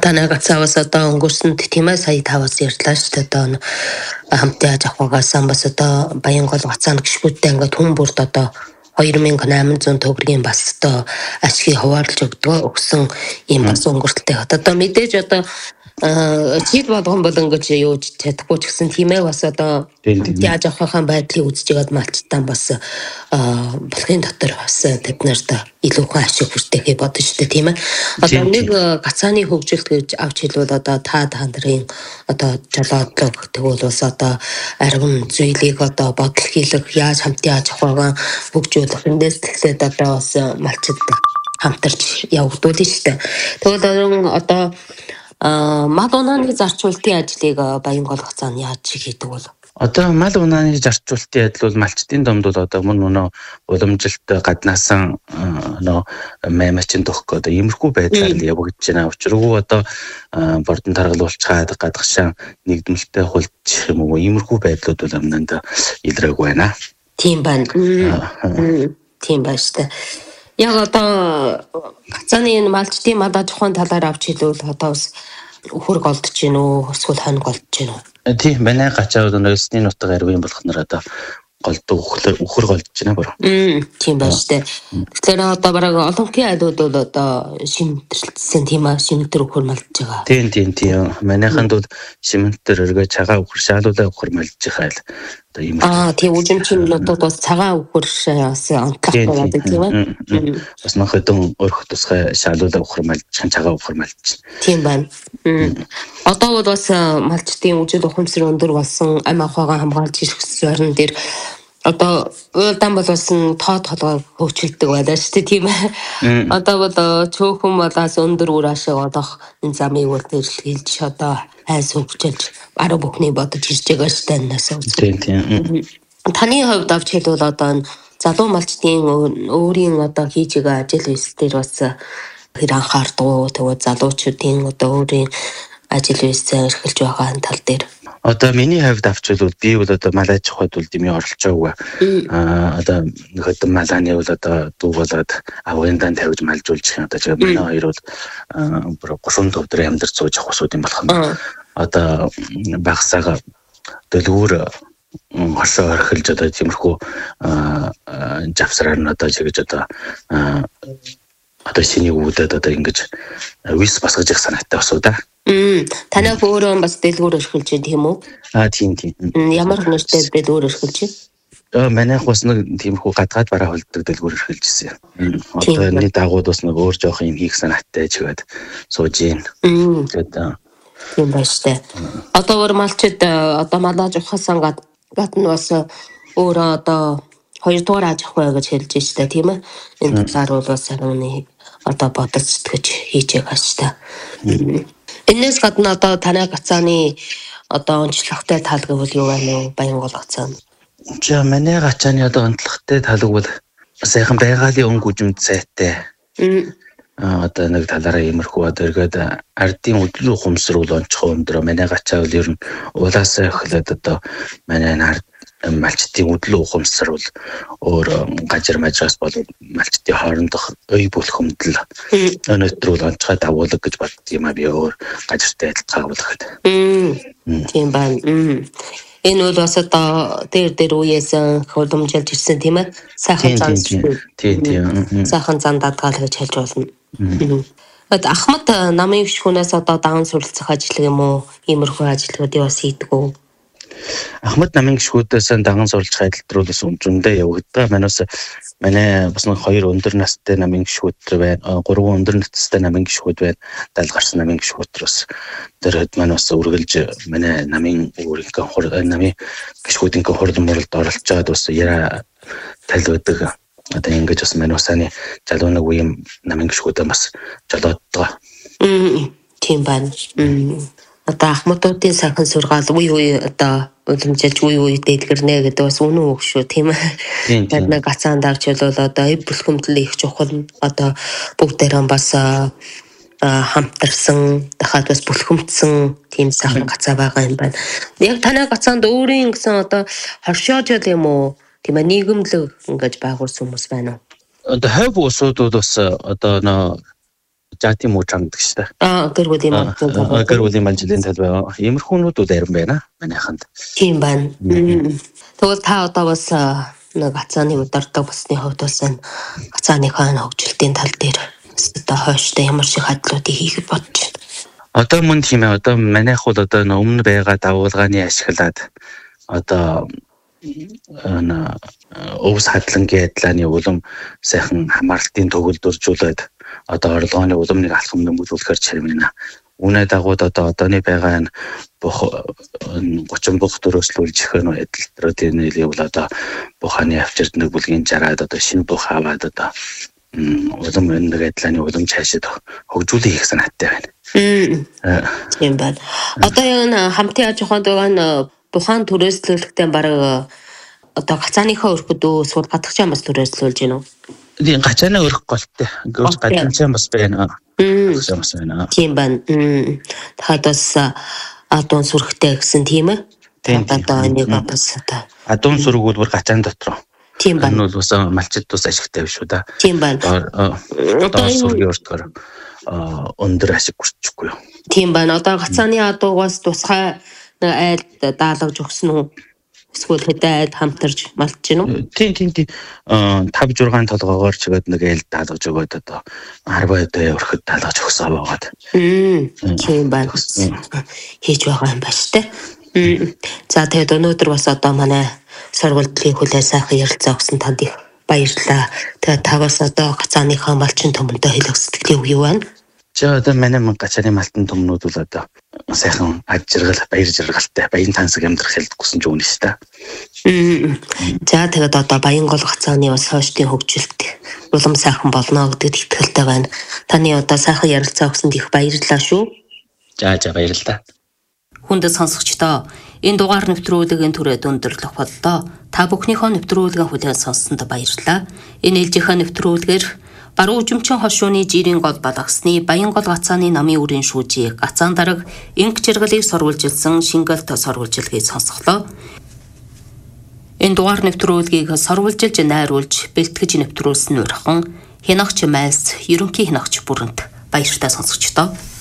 Танай гацаавас одоо өнгөрсөнд тийм ээ сая таваас ярьлаа шүү дээ одоо хамтдаа жахвагасан бас одоо Баянгол гацаан гişгүүдтэй ингээд хүн бүрд одоо 2800 төгрөгийн бас одоо ашиг хуваарлж өгсөн ийм бас өнгөртөлтэй хат одоо мэдээж одоо чид болгон болгож юуж чадахгүй ч гэсэн тийм ээ бас одоо яаж авахын байдлыг үзэж байгаад малчтан бас болохын дотор бас тэд нарт илүү хүн ашиг хүртэхийг бодож штэ тийм ээ одоо нэг гацааны хөгжилт гэж авч хэлбэл одоо та нарын одоо жолоодлого тэгвэл бас одоо арган зүйлийг одоо бодол хийлэх яаж хамтдаа яаж авахгаа хөгжүүлэх эндээс тэгэхээр одоо бас малчд хамтарч явагдуулна штэ тэгвэл одоо мал унааны зарчуултын ажлыг Баянгол гацаан яаж хийдэг бол одоо мал унааны зарчуултын адил бол малчдын домд бол одоо мөн өнөө уламжилт гаднаасан маймачин тохх одоо иймэрхүү байдлаар явагдаж байна. Учиргүй одоо бордон таргалуулчаад гадагшаа нэгдмэлтэй хулж юм уу иймэрхүү байдлууд бол амнанд илрээг байна. Тийм байна. Тийм байна шүү дээ. Яг одоо гацааны малчдын мадаж ухаан талаар авч хэлвэл одоо бас хөрг олдож гин үү эсвэл хоног олдож гин үү? Тийм манай гачаа нөөсний нутаг арвын болох нар одоо голдуу үхэр голдож байна бүр. Тийм байна шүү дээ. Тэгэхээр одоо бараг олонхын айлууд бол одоо шимтэрсэн тийм аа шимтэр үхэр малдж байгаа. Тийм. Манайханд бол шимтэр өргөө цагаан үхэр шаалуулаа үхэр малдж байгаа л одоо ийм. Тийм үжимчин нутагт бас цагаан үхэр бас онцлог байдаг тийм ээ. Бас нөхөдөн өрх тусгай шаалуулаа үхэр малдж цагаан үхэр малдж. Тийм байна. Одоо бол бас малчдын үжил ухамсар өндөр болсон ам ахуйгаа хамгаалж ирэх зорин дээр одоо уйлдан бол бас тоод толгой хөгжүүлдэг байлаа шүү дээ тийм ээ. Одоо бол чөөхөн болоос өндөр үр ашиг олох энэ замыг үрдэл хэлж одоо хайс хөгжүүлж арга бүхний бодож ирж байгаа шүү дээ энэс үз. Тийм. Таны хувьд авч хэлвэл одоо залуу малчдын өөрийн одоо хийж байгаа ажил үйлс дээр бас хэр анхаардаг тэгвэл залуучуудын одоо өөрийн ажил үйлсээ эрхэлж байгаа тал дээр одоо миний хувьд авч хэлвэл би бол одоо мал аж ахуйд бол дэмий оролцоогүй. Одоо нөхөдөн малааны бол одоо дүү болоод авгындан тавьж малжуулж байгаа. Одоо жишээ манай хоёр бол 30 өдөр амьдарч сууж авах усууд юм болох юм. Одоо багсаага дэлгүүр хошоо орхилж одоо тиймэрхүү завсраар нь одоо жигэж одоо шинийг үүдээд одоо ингэж вис басгаж их санаатай басуу да. Танай өөрөө бас дэлгүүр өрхөлж байна тийм үү? Тийм. Ямар нэртэй дэлгүүр өрхөлж байна? Манайх бас нэг тиймэрхүү гадаад бараа холддог дэлгүүр өрхөлж ирсэн. Одоо энэ дагууд бас нэг өөр жоох юм хийх санаатай чигээд сууж гин. Тэгээд тийм байна штэ. Одоо өөр малчид одоо малаж ухаасан гадна бас өөрөө одоо 2 дугаар аж ахуй гэж хэлж штэ тийм ээ. Энэ талаар бол бас санааны одоо бодож сэтгэж хийж байгаа штэ. Энэс гадна одоо танай гацааны одоо онцлогтой тал гэвэл юу байна вэ? Баянгол гацаан. Манай гацааны одоо онцлогтой тал бол сайхан байгалийн өнгө үжимд сайтай. Одоо нэг талаараа иймэрхүү одоо эргээд ардын өдлөө ухамсар бол онцгой өндөр. Манай гацаа бол ер нь улаасаа эхлээд одоо манай малчдын өдлөө ухамсар бол өөр гажир мажраас бол малчдын хоорондох ой бүлхэмдэл өнөөдөр бол онцгой дагуулга гэж бодд юм а би өөр гажиртай адилхан болгоход. Тийм байна. Энэ бол бас одоо дээр үеэс хөлөмжилж ирсэн тийм ээ. Сайхан зан. Тийм. Сайхан зан дадгаал гэж хэлж болно. Ахмад намын гишүүнээс одоо даван суралцах ажил юм уу? Иймэрхүү ажлуудыг бас хийдэг үү? Ахмад намын гишүүдээс даган суралцах ажил руу бас зөндөө явагддаг. Манай бас нэг 2 өндөр настай намын гишүүд байна. 3 өндөр настай намын гишүүд байна. Далгарсан намын гишүүд бас тэрхэд маань бас үргэлж манай намын өөрийнхөө намын гишүүдийн хурдан мөрөлд оролцоод бас яра тал байдаг. Одоо ингэж бас манай усааны залуу нэг үеийн намын гишүүдээ бас жолооддог. Тийм байна. Одоо ахмадуудын сайхан сургаал үе одоо уламжилж үе дэлгэрнэ гэдэг бас үнэн үг шүү тийм ээ. Тэгээд нэг гацаанд авч бол одоо бүлхэмдэл их чухал одоо бүгдээрээ бас хамтарсан дахиад бас бүлхэмдсэн тийм сайхан гацаа байгаа юм байна. Яг танай гацаанд өөрийн гэсэн одоо хоршоож юм уу тийм ээ нийгэмлэг ингэж байгуулсан хүмүүс байна уу? Одоо хойв усууд бол бас одоо жаати муучаан гэдэг шүү дээ. Гэр бүлийн малчин талбай. Гэр бүлийн малчин талбай. Иймэрхүүнүүд зарим байна манайханд. Тийм байна. Тэгвэл та одоо бас нэг хацааны удирдаг басны хувьд бас энэ хацааныхаа хөгжилтийн тал дээр одоо хойштой ямар шиг хадлуудыг хийхэд бодож байна. Одоо мөн тийм ээ. Одоо манайх бол одоо өмнө байгаа дагуулгааны ашиглаад одоо өвс хадлангийн адилааны улам сайхан хамгаалтын төгөлдөржүүлээд одоо орлогооны улмыг алхам нэмүүлэхээр чирмэнэ. Үүнээ дагууд одооны байгаа энэ 30 бүх төрөслүүлж ихэнх адилтруудын нэлийг бол одоо буханы авчирд нэг бүлгийн жараад одоо шинэ бух аваад одоо улам нэг адилааны улам цаашид хөгжүүлэх их санаатай байна. Тийм байна. Одоо энэ хамтын аж ахуйн байгаа бухан төрөөслөлттэй бараг одоо гацааныхаа өрхөдөө эсвэл гадагчаа бас төрөөслүүлж гинөө. Тийм гацааны өрх голтой. Гэрч гадагчаа бас байна. Тийм байна. Дахиад бас адуун сүрхтэй гэсэн тийм ээ. Одоо энийг бас одоо адуун сүрэг бол бүр гацаан дотор. Тийм байна. Энэ бол бас малчид тус ашигтай биш үү да. Тийм байна. Одоо сүргийн өртгөр өндөр ашиг хүрчихгүй юу. Тийм байна. Одоо гацааны адуугаас тусгай айлд даалгаж өгсөн үү? Эсвэл хэдэн айлд хамтарч малч гинөө? Тийм. 5-6 толгоогоор чигээд нэг айлд даалгаж өгөөд одоо 10 айлд өрхөд даалгаж өгсөн байгаад. Тийм байна. Хийж байгаа юм ба штэ. За тэгээд өнөөдөр бас одоо манай сургуулийн хүлээ сайхан ярилцаа өгсөн танд их баярлалаа. Тэгээд таваас одоо гацааныхаа малчин төмөндөө хэлэх сэтгэлийн үг юу байна? За одоо манай гацааны малтан төмнүүд бол одоо сайхан аж жаргал, баяр жаргалтай, баян тансаг амьдрах хэлд хүсэж өгнө шүү дээ. За тэгээд одоо Баянгол гацааны бас хойштын хөгжилт улам сайхан болно гэдэгт итгэлтэй байна. Таны одоо сайхан ярилцаа өгсөнд их баярлалаа шүү. За баярлалаа. Хүндэт сонсогчдоо энэ дугаар нэвтрүүлгийн түрээд өндөрлөх боллоо. Та бүхнийхөө нэвтрүүлгийн хүлээн сонссонд баярлалаа. Энэ ээлжийнхээ нэвтрүүлгээр баруун үжимчин хошууны жирийн гол балгасны Баянгол гацааны намын үрийн шүүжийг гацаан дарга инк жаргалыг сорвуулжилсан шингэлт сорвуулжилгийг сонсголоо. Энэ дугаар нэвтрүүлгийг сорвуулжилж найруулж бэлтгэж нэвтрүүлсэн урхан Хянагч Майлс ерөнхий хянагч бүрэнт баяртай сонсогчдоо.